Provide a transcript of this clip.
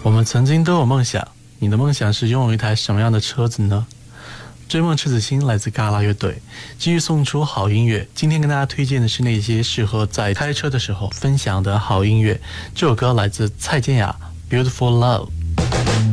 我们曾经都有梦想，你的梦想是拥有一台什么样的车子呢？追梦赤子心来自嘎啦乐队，继续送出好音乐。今天跟大家推荐的是那些适合在开车的时候分享的好音乐。这首歌来自蔡健雅， Beautiful Love。